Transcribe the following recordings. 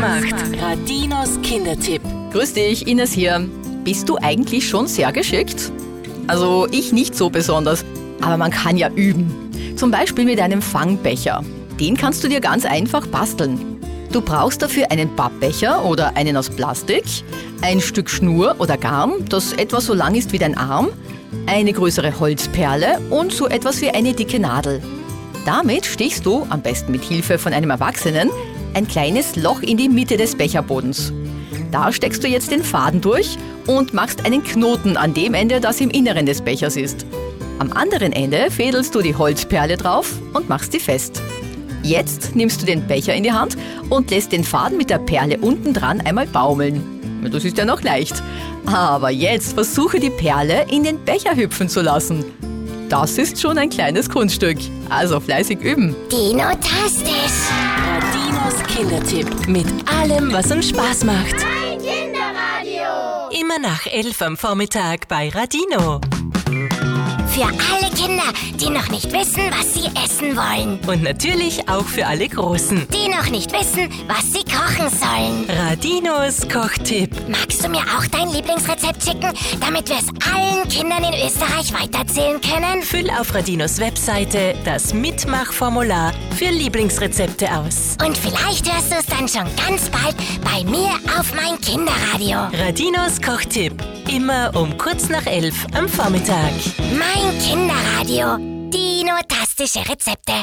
macht. Radinos Kindertipp. Grüß dich, Ines hier. Bist du eigentlich schon sehr geschickt? Also ich nicht so besonders, aber man kann ja üben. Zum Beispiel mit einem Fangbecher. Den kannst du dir ganz einfach basteln. Du brauchst dafür einen Pappbecher oder einen aus Plastik, ein Stück Schnur oder Garn, das etwa so lang ist wie dein Arm, eine größere Holzperle und so etwas wie eine dicke Nadel. Damit stichst du, am besten mit Hilfe von einem Erwachsenen, ein kleines Loch in die Mitte des Becherbodens. Da steckst du jetzt den Faden durch und machst einen Knoten an dem Ende, das im Inneren des Bechers ist. Am anderen Ende fädelst du die Holzperle drauf und machst sie fest. Jetzt nimmst du den Becher in die Hand und lässt den Faden mit der Perle unten dran einmal baumeln. Das ist ja noch leicht. Aber jetzt versuche die Perle in den Becher hüpfen zu lassen. Das ist schon ein kleines Kunststück. Also fleißig üben. Dinotastisch. Radinos Kindertipp. Mit allem, was uns Spaß macht. Mein Kinderradio. Immer nach 11 am Vormittag bei Radino. Für alle Kinder, die noch nicht wissen, was sie essen wollen. Und natürlich auch für alle Großen. Die noch nicht wissen, was sie kochen sollen. Radinos Kochtipp. Magst du mir auch dein Lieblingsrezept schicken, damit wir es allen Kindern in Österreich weitererzählen können? Füll auf Radinos Webseite das Mitmachformular für Lieblingsrezepte aus. Und vielleicht hörst du es dann schon ganz bald bei mir auf mein Kinderradio. Radinos Kochtipp. Immer um kurz nach 11 am Vormittag. Mein Kinderradio. Dinotastische Rezepte.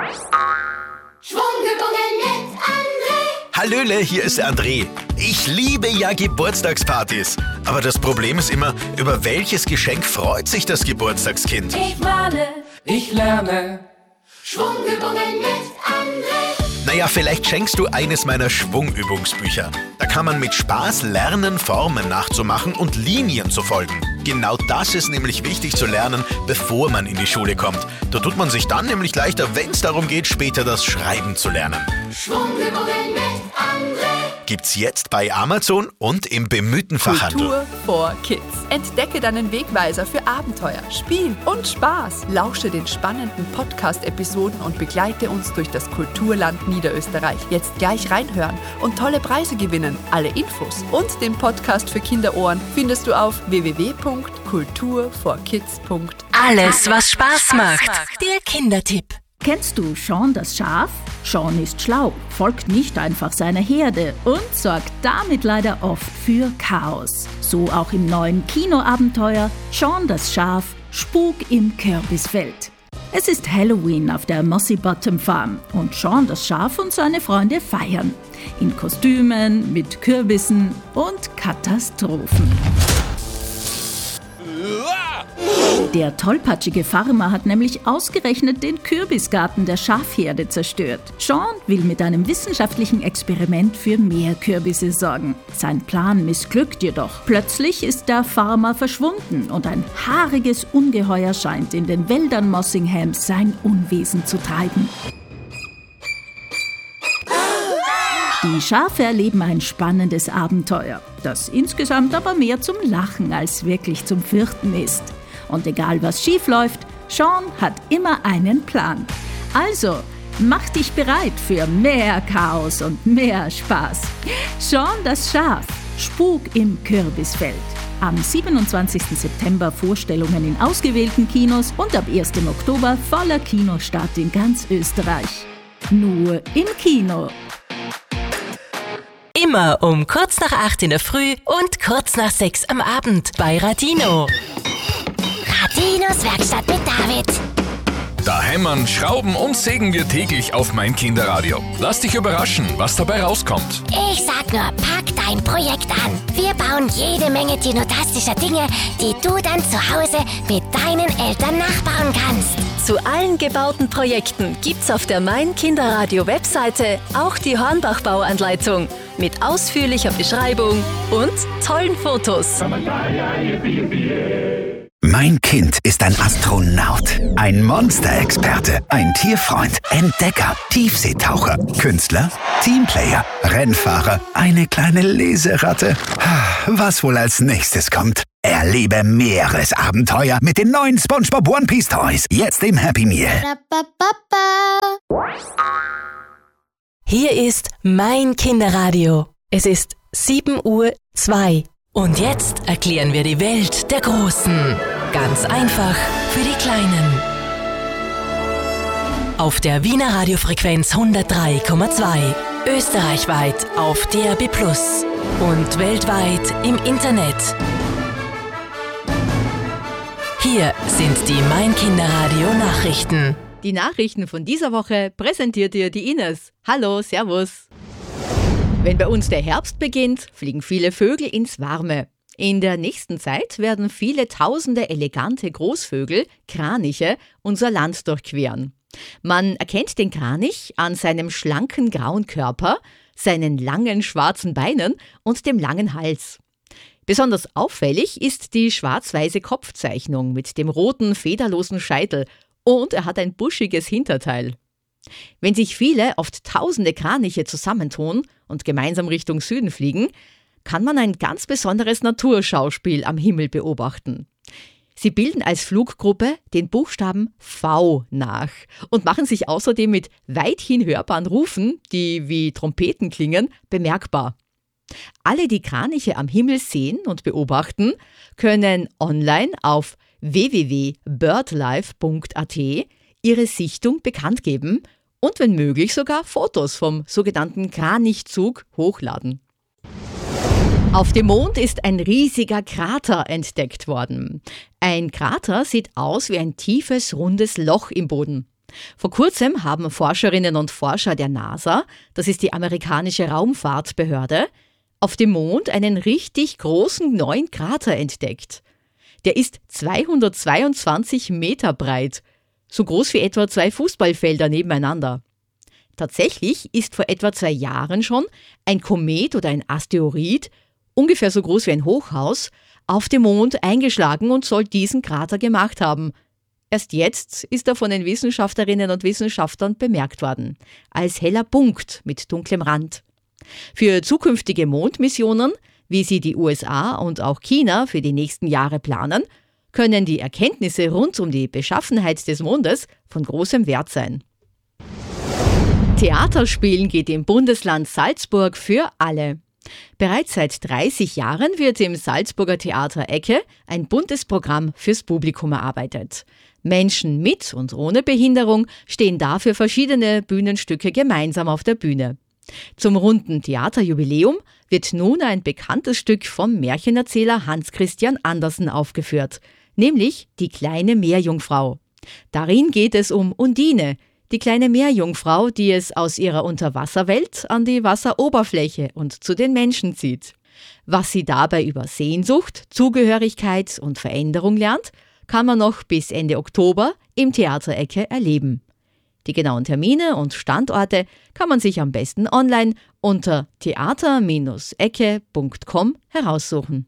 Schwungübungen mit André. Hallöle, hier ist der André. Ich liebe ja Geburtstagspartys. Aber das Problem ist immer, über welches Geschenk freut sich das Geburtstagskind? Ich male, ich lerne. Schwungübungen mit André. Naja, vielleicht schenkst du eines meiner Schwungübungsbücher. Da kann man mit Spaß lernen, Formen nachzumachen und Linien zu folgen. Genau das ist nämlich wichtig zu lernen, bevor man in die Schule kommt. Da tut man sich dann nämlich leichter, wenn es darum geht, später das Schreiben zu lernen. Schwungübungen mit André. Gibt's jetzt bei Amazon und im bemühten Fachhandel. Kultur for Kids. Entdecke deinen Wegweiser für Abenteuer, Spiel und Spaß. Lausche den spannenden Podcast-Episoden und begleite uns durch das Kulturland Niederösterreich. Jetzt gleich reinhören und tolle Preise gewinnen. Alle Infos und den Podcast für Kinderohren findest du auf www.kulturforkids.at. Alles, was Spaß macht. Der Kindertipp. Kennst du Sean das Schaf? Sean ist schlau, folgt nicht einfach seiner Herde und sorgt damit leider oft für Chaos. So auch im neuen Kinoabenteuer Sean das Schaf, Spuk im Kürbisfeld. Es ist Halloween auf der Mossy Bottom Farm und Sean das Schaf und seine Freunde feiern. In Kostümen, mit Kürbissen und Katastrophen. Der tollpatschige Farmer hat nämlich ausgerechnet den Kürbisgarten der Schafherde zerstört. Sean will mit einem wissenschaftlichen Experiment für mehr Kürbisse sorgen. Sein Plan missglückt jedoch. Plötzlich ist der Farmer verschwunden und ein haariges Ungeheuer scheint in den Wäldern Mossinghams sein Unwesen zu treiben. Die Schafe erleben ein spannendes Abenteuer, das insgesamt aber mehr zum Lachen als wirklich zum Fürchten ist. Und egal was schief läuft, Sean hat immer einen Plan. Also, mach dich bereit für mehr Chaos und mehr Spaß. Sean das Schaf, Spuk im Kürbisfeld. Am 27. September Vorstellungen in ausgewählten Kinos und ab 1. Oktober voller Kinostart in ganz Österreich. Nur im Kino. Immer um kurz nach 8 in der Früh und kurz nach 6 am Abend bei Radino. Radinos Werkstatt mit David. Da hämmern, schrauben und sägen wir täglich auf mein Kinderradio. Lass dich überraschen, was dabei rauskommt. Ich sag nur, pack dein Projekt an. Wir bauen jede Menge dinotastischer Dinge, die du dann zu Hause mit deinen Eltern nachbauen kannst. Zu allen gebauten Projekten gibt's auf der Mein Kinderradio Webseite auch die Hornbach-Bauanleitung mit ausführlicher Beschreibung und tollen Fotos. Mein Kind ist ein Astronaut, ein Monsterexperte, ein Tierfreund, Entdecker, Tiefseetaucher, Künstler, Teamplayer, Rennfahrer, eine kleine Leseratte. Was wohl als nächstes kommt? Erlebe Meeresabenteuer mit den neuen SpongeBob One Piece Toys. Jetzt im Happy Meal. Hier ist mein Kinderradio. Es ist 7:02 Uhr. Und jetzt erklären wir die Welt der Großen. Ganz einfach für die Kleinen. Auf der Wiener Radiofrequenz 103,2. Österreichweit auf DAB+ und weltweit im Internet. Hier sind die Mein Kinderradio Nachrichten. Die Nachrichten von dieser Woche präsentiert dir die Ines. Hallo, servus. Wenn bei uns der Herbst beginnt, fliegen viele Vögel ins Warme. In der nächsten Zeit werden viele tausende elegante Großvögel, Kraniche, unser Land durchqueren. Man erkennt den Kranich an seinem schlanken grauen Körper, seinen langen schwarzen Beinen und dem langen Hals. Besonders auffällig ist die schwarz-weiße Kopfzeichnung mit dem roten, federlosen Scheitel und er hat ein buschiges Hinterteil. Wenn sich viele, oft tausende Kraniche zusammentun und gemeinsam Richtung Süden fliegen, kann man ein ganz besonderes Naturschauspiel am Himmel beobachten. Sie bilden als Fluggruppe den Buchstaben V nach und machen sich außerdem mit weithin hörbaren Rufen, die wie Trompeten klingen, bemerkbar. Alle, die Kraniche am Himmel sehen und beobachten, können online auf www.birdlife.at ihre Sichtung bekannt geben und wenn möglich sogar Fotos vom sogenannten Kranichzug hochladen. Auf dem Mond ist ein riesiger Krater entdeckt worden. Ein Krater sieht aus wie ein tiefes, rundes Loch im Boden. Vor kurzem haben Forscherinnen und Forscher der NASA, das ist die amerikanische Raumfahrtbehörde, auf dem Mond einen richtig großen neuen Krater entdeckt. Der ist 222 Meter breit, so groß wie etwa 2 Fußballfelder nebeneinander. Tatsächlich ist vor etwa 2 Jahren schon ein Komet oder ein Asteroid, ungefähr so groß wie ein Hochhaus, auf dem Mond eingeschlagen und soll diesen Krater gemacht haben. Erst jetzt ist er von den Wissenschaftlerinnen und Wissenschaftlern bemerkt worden, als heller Punkt mit dunklem Rand. Für zukünftige Mondmissionen, wie sie die USA und auch China für die nächsten Jahre planen, können die Erkenntnisse rund um die Beschaffenheit des Mondes von großem Wert sein. Theaterspielen geht im Bundesland Salzburg für alle. Bereits seit 30 Jahren wird im Salzburger Theater Ecke ein buntes Programm fürs Publikum erarbeitet. Menschen mit und ohne Behinderung stehen dafür verschiedene Bühnenstücke gemeinsam auf der Bühne. Zum runden Theaterjubiläum wird nun ein bekanntes Stück vom Märchenerzähler Hans Christian Andersen aufgeführt, nämlich Die kleine Meerjungfrau. Darin geht es um Undine, die kleine Meerjungfrau, die es aus ihrer Unterwasserwelt an die Wasseroberfläche und zu den Menschen zieht. Was sie dabei über Sehnsucht, Zugehörigkeit und Veränderung lernt, kann man noch bis Ende Oktober im Theater Ecke erleben. Die genauen Termine und Standorte kann man sich am besten online unter theater-ecke.com heraussuchen.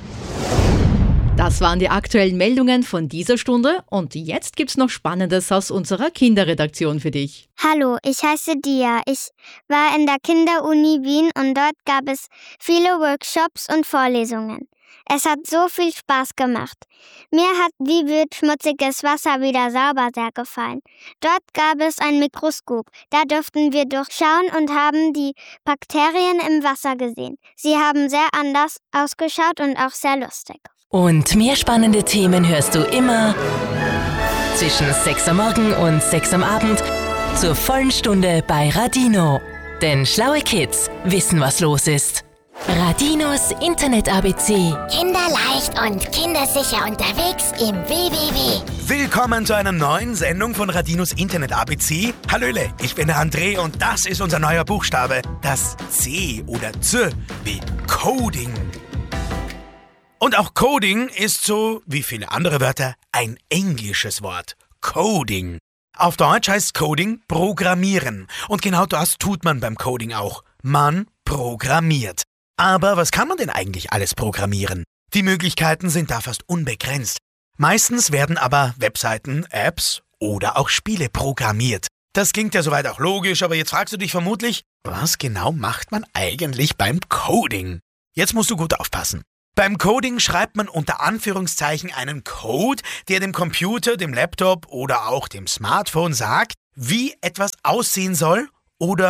Das waren die aktuellen Meldungen von dieser Stunde und jetzt gibt's noch Spannendes aus unserer Kinderredaktion für dich. Hallo, ich heiße Dia. Ich war in der Kinderuni Wien und dort gab es viele Workshops und Vorlesungen. Es hat so viel Spaß gemacht. Mir hat Wie wird schmutziges Wasser wieder sauber sehr gefallen. Dort gab es ein Mikroskop. Da durften wir durchschauen und haben die Bakterien im Wasser gesehen. Sie haben sehr anders ausgeschaut und auch sehr lustig. Und mehr spannende Themen hörst du immer zwischen 6 am Morgen und 6 am Abend zur vollen Stunde bei Radino. Denn schlaue Kids wissen, was los ist. Radinos Internet-ABC. Kinderleicht und kindersicher unterwegs im WWW. Willkommen zu einer neuen Sendung von Radinos Internet-ABC. Hallöle, ich bin der André und das ist unser neuer Buchstabe, das C oder Z wie Coding. Und auch Coding ist so, wie viele andere Wörter, ein englisches Wort. Coding. Auf Deutsch heißt Coding Programmieren. Und genau das tut man beim Coding auch. Man programmiert. Aber was kann man denn eigentlich alles programmieren? Die Möglichkeiten sind da fast unbegrenzt. Meistens werden aber Webseiten, Apps oder auch Spiele programmiert. Das klingt ja soweit auch logisch, aber jetzt fragst du dich vermutlich, was genau macht man eigentlich beim Coding? Jetzt musst du gut aufpassen. Beim Coding schreibt man unter Anführungszeichen einen Code, der dem Computer, dem Laptop oder auch dem Smartphone sagt, wie etwas aussehen soll oder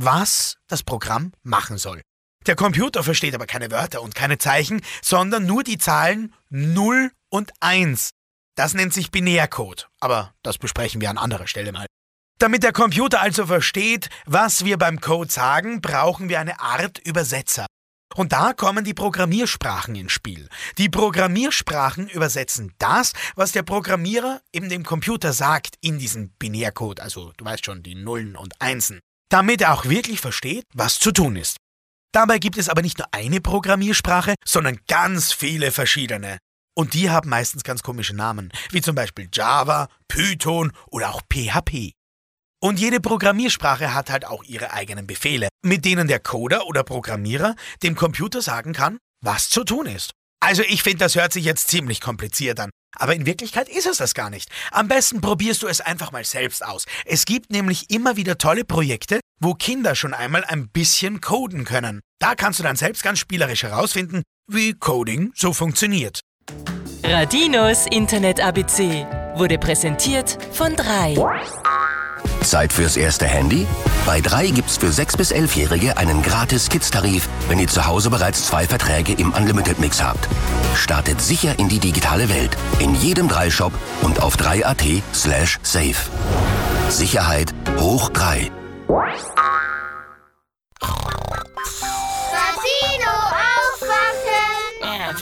was das Programm machen soll. Der Computer versteht aber keine Wörter und keine Zeichen, sondern nur die Zahlen 0 und 1. Das nennt sich Binärcode, aber das besprechen wir an anderer Stelle mal. Damit der Computer also versteht, was wir beim Code sagen, brauchen wir eine Art Übersetzer. Und da kommen die Programmiersprachen ins Spiel. Die Programmiersprachen übersetzen das, was der Programmierer eben dem Computer sagt in diesem Binärcode, also du weißt schon, die Nullen und Einsen, damit er auch wirklich versteht, was zu tun ist. Dabei gibt es aber nicht nur eine Programmiersprache, sondern ganz viele verschiedene. Und die haben meistens ganz komische Namen, wie zum Beispiel Java, Python oder auch PHP. Und jede Programmiersprache hat halt auch ihre eigenen Befehle, mit denen der Coder oder Programmierer dem Computer sagen kann, was zu tun ist. Also ich finde, das hört sich jetzt ziemlich kompliziert an. Aber in Wirklichkeit ist es das gar nicht. Am besten probierst du es einfach mal selbst aus. Es gibt nämlich immer wieder tolle Projekte, wo Kinder schon einmal ein bisschen coden können. Da kannst du dann selbst ganz spielerisch herausfinden, wie Coding so funktioniert. Radinos Internet ABC wurde präsentiert von 3. Zeit fürs erste Handy? Bei 3 gibt's für 6- bis 11-Jährige einen gratis Kids-Tarif, wenn ihr zu Hause bereits 2 Verträge im Unlimited-Mix habt. Startet sicher in die digitale Welt. In jedem 3-Shop und auf 3.at/safe. Sicherheit hoch 3. Radino, aufwachen!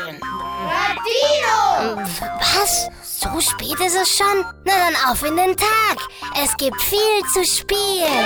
Radino! Was? So spät ist es schon? Na dann auf in den Tag. Es gibt viel zu spielen.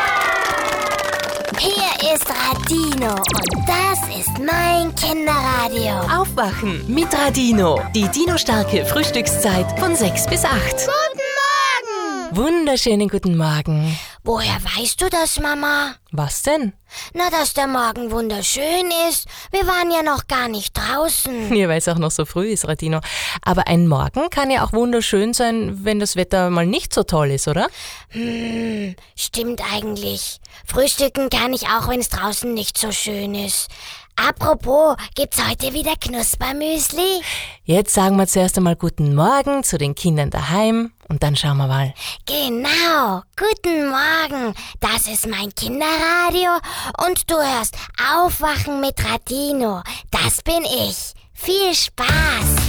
Hier ist Radino und das ist mein Kinderradio. Aufwachen mit Radino. Die Dino-starke Frühstückszeit von 6 bis 8. Guten Morgen! Wunderschönen guten Morgen. Woher weißt du das, Mama? Was denn? Na, dass der Morgen wunderschön ist. Wir waren ja noch gar nicht draußen. Ja, weil es auch noch so früh ist, Radino. Aber ein Morgen kann ja auch wunderschön sein, wenn das Wetter mal nicht so toll ist, oder? Stimmt eigentlich. Frühstücken kann ich auch, wenn es draußen nicht so schön ist. Apropos, gibt's heute wieder Knuspermüsli? Jetzt sagen wir zuerst einmal guten Morgen zu den Kindern daheim und dann schauen wir mal. Genau, guten Morgen. Das ist mein Kinderradio und du hörst Aufwachen mit Radino. Das bin ich. Viel Spaß!